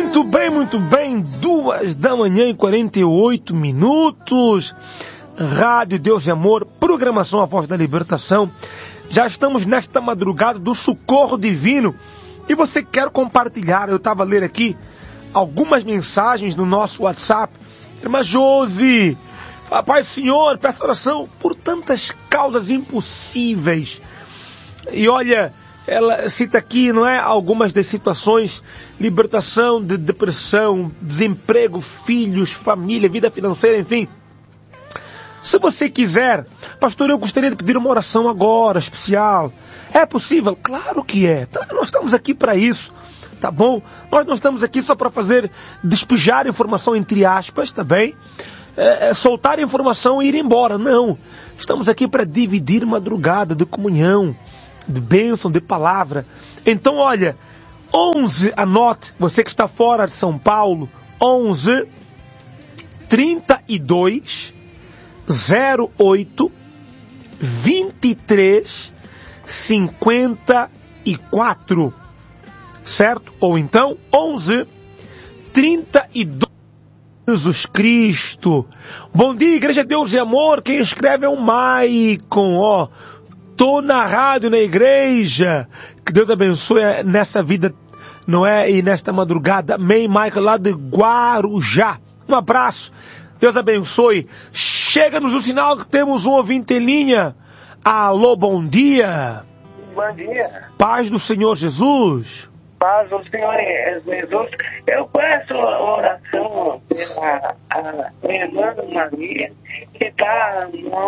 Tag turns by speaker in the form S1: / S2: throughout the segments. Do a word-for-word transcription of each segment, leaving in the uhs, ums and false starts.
S1: Muito bem, muito bem, duas da manhã e quarenta e oito minutos, Rádio Deus e Amor, programação A Voz da Libertação. Já estamos nesta madrugada do Socorro Divino e você quer compartilhar, eu estava a ler aqui algumas mensagens no nosso WhatsApp. Irmã Josi, Pai Senhor, peço oração por tantas causas impossíveis. E olha, ela cita aqui, não é, algumas das situações: libertação de depressão, desemprego, filhos, família, vida financeira, enfim. Se você quiser, pastor, eu gostaria de pedir uma oração agora, especial. É possível? Claro que é. Nós estamos aqui para isso, tá bom? Nós não estamos aqui só para fazer, despejar informação entre aspas, tá bem? É, é, soltar informação e ir embora. Não. Estamos aqui para dividir madrugada de comunhão, de bênção, de palavra. Então, olha, onze, anote, você que está fora de São Paulo, onze, trinta e dois, zero oito, vinte e três, cinquenta e quatro, certo? Ou então, onze, trinta e dois, Jesus Cristo. Bom dia, Igreja Deus e Amor, quem escreve é o Maicon, ó. Tô na rádio, na igreja. Que Deus abençoe nessa vida, não é? E nesta madrugada. Amém, Michael, lá de Guarujá. Um abraço. Deus abençoe. Chega-nos o sinal que temos um ouvinte em linha. Alô, bom dia.
S2: Bom dia.
S1: Paz do Senhor Jesus.
S2: Paz do Senhor Jesus. Eu peço oração pela a minha irmã Maria, que está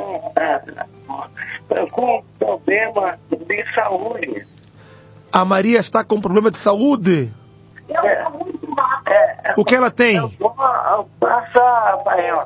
S2: com problema de saúde.
S1: A Maria está com problema de saúde?
S2: É, é,
S1: o que ela tem?
S2: Eu vou passar para ela.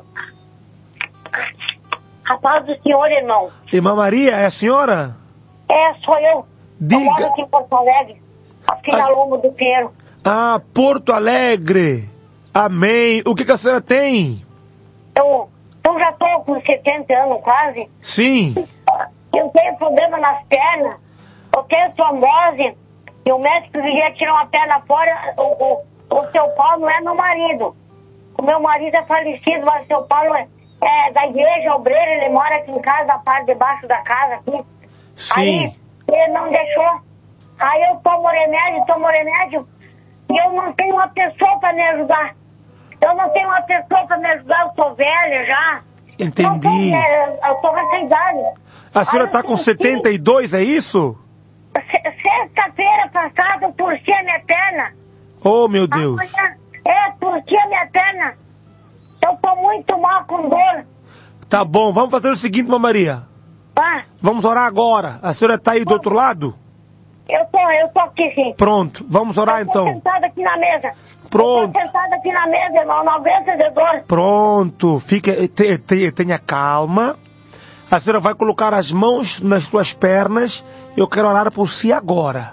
S3: A paz do Senhor, irmão.
S1: Irmã Maria, é a senhora?
S3: É, sou eu.
S1: Diga.
S3: Eu moro aqui em Porto Alegre, aqui na Lombo do Pinheiro.
S1: Ah, Porto Alegre. Amém. O que, que a senhora tem?
S3: Eu, eu já estou com setenta anos quase.
S1: Sim.
S3: Eu tenho problema nas pernas. Eu tenho trombose. E o médico queria tirar uma perna fora. O, o, o seu Paulo não é meu marido. O meu marido é falecido, mas o seu Paulo é, é da igreja obreira. Ele mora aqui em casa, a parte debaixo da casa aqui.
S1: Sim.
S3: Aí ele não deixou. Aí eu tomo remédio, tomo remédio. E eu não tenho uma pessoa para me ajudar. Eu não tenho uma pessoa para me ajudar. Eu sou velha já.
S1: Entendi.
S3: Não, eu estou com essa idade.
S1: A senhora está com setenta e dois, é isso?
S3: Sexta-feira passada eu torci a minha perna.
S1: Oh, meu Deus.
S3: Amanhã, é, torci a minha perna. Eu estou muito mal com dor.
S1: Tá bom, vamos fazer o seguinte, Irmã Maria.
S3: Ah,
S1: Vamos orar agora. A senhora está aí do outro lado?
S3: eu tô, eu tô aqui sim.
S1: Pronto, vamos orar
S3: eu tô
S1: então.
S3: sentada aqui na mesa.
S1: Pronto.
S3: Eu tô sentada aqui na mesa, irmão, não aguento de dor.
S1: Pronto, fique, te, te, tenha calma. A senhora vai colocar as mãos nas suas pernas. Eu quero orar por si agora.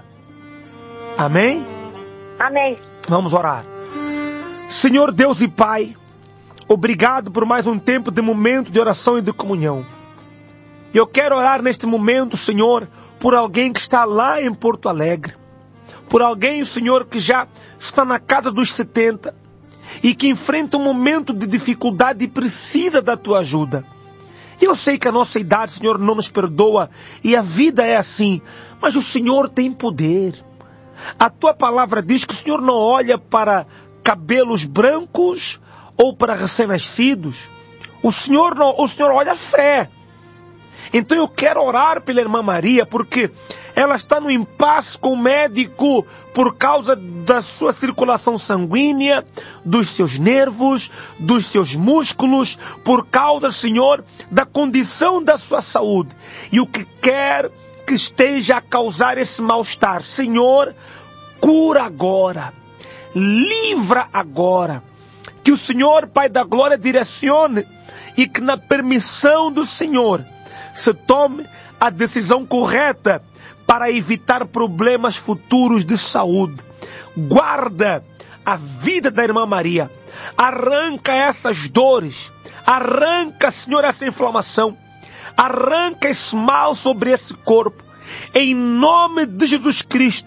S1: Amém?
S3: Amém.
S1: Vamos orar. Senhor Deus e Pai, obrigado por mais um tempo de momento de oração e de comunhão. Eu quero orar neste momento, Senhor, por alguém que está lá em Porto Alegre. Por alguém, Senhor, que já está na casa dos setenta e que enfrenta um momento de dificuldade e precisa da Tua ajuda. Eu sei que a nossa idade, Senhor, não nos perdoa e a vida é assim, mas o Senhor tem poder. A Tua palavra diz que o Senhor não olha para cabelos brancos ou para recém-nascidos. O Senhor, não, o Senhor olha a fé. Então eu quero orar pela irmã Maria, porque ela está no impasse com o médico por causa da sua circulação sanguínea, dos seus nervos, dos seus músculos, por causa, Senhor, da condição da sua saúde. E o que quer que esteja a causar esse mal-estar, Senhor, cura agora, livra agora. Que o Senhor, Pai da Glória, direcione e que na permissão do Senhor se tome a decisão correta para evitar problemas futuros de saúde. Guarda a vida da irmã Maria. Arranca essas dores. Arranca, Senhor, essa inflamação. Arranca esse mal sobre esse corpo. Em nome de Jesus Cristo,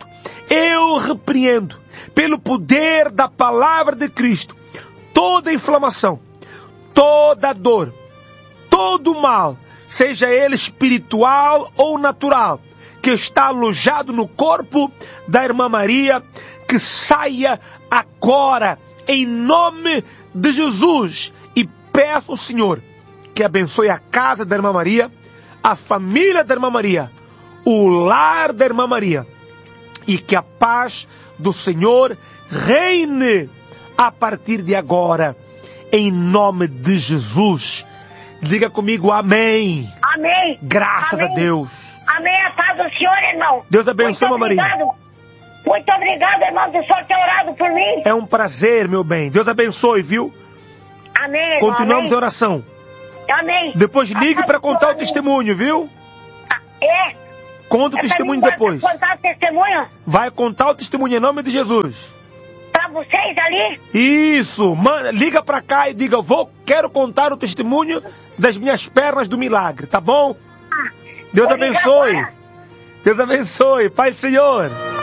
S1: eu repreendo, pelo poder da palavra de Cristo, toda inflamação, toda dor, todo mal, seja ele espiritual ou natural, que está alojado no corpo da irmã Maria, que saia agora, em nome de Jesus. E peço ao Senhor que abençoe a casa da irmã Maria, a família da irmã Maria, o lar da irmã Maria, e que a paz do Senhor reine a partir de agora, em nome de Jesus. Diga comigo amém.
S3: Amém.
S1: Graças
S3: Amém.
S1: a Deus.
S3: Amém. A paz do Senhor, irmão.
S1: Deus abençoe,
S3: Muito
S1: Maria.
S3: obrigado. Muito obrigado, irmão, do Senhor ter orado por mim.
S1: É um prazer, meu bem. Deus abençoe, viu?
S3: Amém, irmão.
S1: Continuamos
S3: Amém.
S1: em oração.
S3: Amém.
S1: Depois
S3: A
S1: ligue
S3: paz
S1: para
S3: do
S1: contar o
S3: Senhor,
S1: testemunho, viu?
S3: amém. É.
S1: Conta o
S3: É
S1: testemunho
S3: pra mim
S1: depois.
S3: contar o testemunho
S1: Vai contar o testemunho em nome de Jesus.
S3: pra vocês ali.
S1: Isso, manda, liga pra cá e diga, vou, quero contar o testemunho das minhas pernas do milagre, tá bom?
S3: Ah,
S1: Deus
S3: vou ligar
S1: abençoe.
S3: agora.
S1: Deus abençoe. Pai, Senhor.